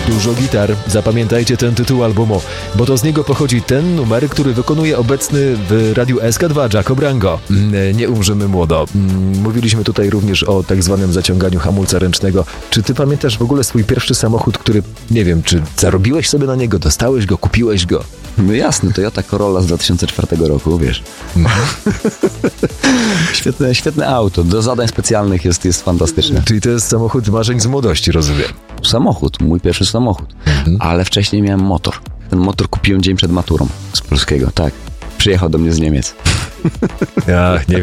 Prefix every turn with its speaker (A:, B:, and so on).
A: Dużo gitar. Zapamiętajcie ten tytuł albumu, bo to z niego pochodzi ten numer, który wykonuje obecny w Radiu SK2 Jaco Brango. Nie umrzemy młodo. Mówiliśmy tutaj również o tak zwanym zaciąganiu hamulca ręcznego. Czy ty pamiętasz w ogóle swój pierwszy samochód, który, nie wiem, czy zarobiłeś sobie na niego, dostałeś go, kupiłeś go?
B: No jasne, Toyota Corolla z 2004 roku, wiesz. Świetne auto, do zadań specjalnych jest fantastyczne.
A: Czyli to jest samochód marzeń z młodości, rozumiem.
B: Samochód, mój pierwszy samochód. Ale wcześniej miałem motor. Ten motor kupiłem dzień przed maturą z polskiego, tak. Przyjechał do mnie z Niemiec.
A: Ja nie